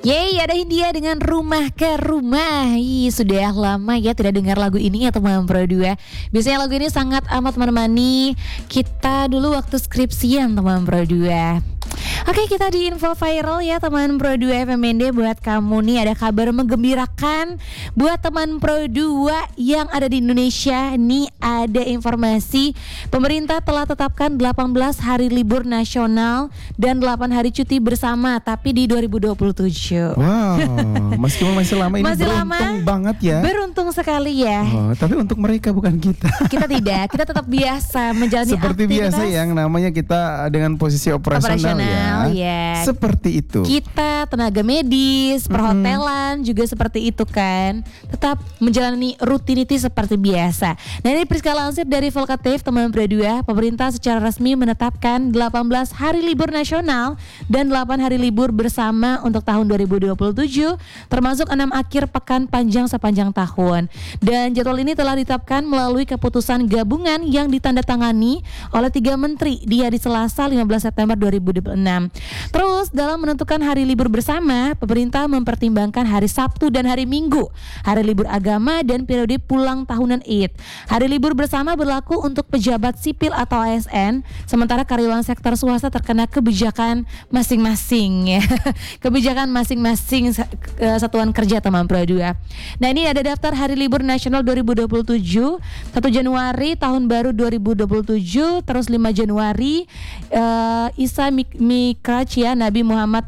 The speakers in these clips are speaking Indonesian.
Yeay, ada Hindia dengan Rumah ke Rumah. Sudah lama ya tidak dengar lagu ini ya teman Pro 2. Biasanya lagu ini sangat amat menemani kita dulu waktu skripsian teman Pro 2. Oke, kita di info viral ya teman Pro 2 FMND. Buat kamu nih ada kabar menggembirakan buat teman Pro 2 yang ada di Indonesia. Nih ada informasi pemerintah telah tetapkan 18 hari libur nasional dan 8 hari cuti bersama, tapi di 2027. Wow, meskipun masih lama ini Masih beruntung lama, banget ya. Beruntung sekali ya. Oh, tapi untuk mereka bukan kita. Kita tidak, kita tetap biasa menjalani Seperti aktivitas biasa yang namanya kita dengan posisi operasional ya. Seperti itu. Kita tenaga medis, perhotelan juga seperti itu kan. Tetap menjalani rutinitas seperti biasa. Nah, ini Priska lansir dari Volkatif teman Pro 2, pemerintah secara resmi menetapkan 18 hari libur nasional dan 8 hari libur bersama untuk tahun 2027, termasuk 6 akhir pekan panjang sepanjang tahun. Dan jadwal ini telah ditetapkan melalui keputusan gabungan yang ditandatangani oleh 3 menteri di hari Selasa 15 September 2026. Terus dalam menentukan hari libur bersama, pemerintah mempertimbangkan hari Sabtu dan hari Minggu, hari libur agama dan periode pulang tahunan Id. Hari libur bersama berlaku untuk pejabat sipil atau ASN, sementara karyawan sektor swasta terkena kebijakan masing-masing ya. Kebijakan masing-masing satuan kerja teman Pro 2. Nah, ini ada daftar hari libur nasional 2027, 1 Januari tahun baru 2027, terus 5 Januari Isa Mikraj ya, Nabi Muhammad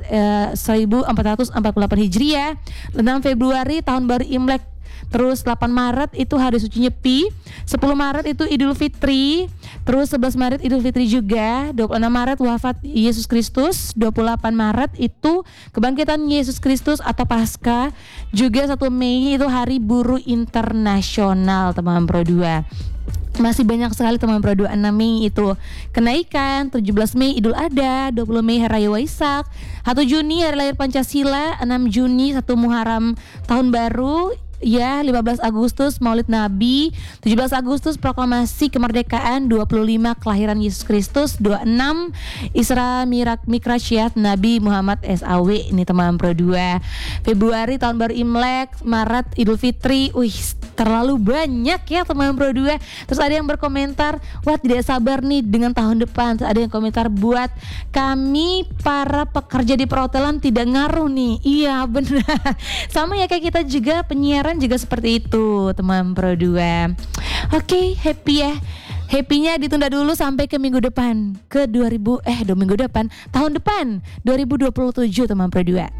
1448 Hijriah, 6 Februari tahun baru Imlek, terus 8 Maret itu hari suci Nyepi, 10 Maret itu Idul Fitri, terus 11 Maret Idul Fitri juga, 26 Maret wafat Yesus Kristus, 28 Maret itu kebangkitan Yesus Kristus atau Paskah, juga 1 Mei itu Hari Buruh Internasional teman Pro 2. Masih banyak sekali teman Pro 2. 6 Mei itu kenaikan, 17 Mei Idul Adha, 20 Mei Hari Raya Waisak, 1 Juni Hari Lahir Pancasila, 6 Juni 1 Muharram Tahun Baru ya, 15 Agustus Maulid Nabi, 17 Agustus Proklamasi Kemerdekaan, 25 Kelahiran Yesus Kristus, 26 Isra Mikraj ya, Nabi Muhammad SAW. Ini teman Pro 2. Februari Tahun Baru Imlek, Maret Idul Fitri. Terlalu banyak ya teman Pro 2. Terus ada yang berkomentar, wah tidak sabar nih dengan tahun depan. Terus ada yang komentar, buat kami para pekerja di perhotelan tidak ngaruh nih. Iya benar. Sama ya kayak kita juga, penyiaran juga seperti itu teman Pro 2. Oke, happy ya. Happy-nya ditunda dulu sampai ke minggu depan, ke 2 minggu depan, tahun depan 2027 teman Pro 2.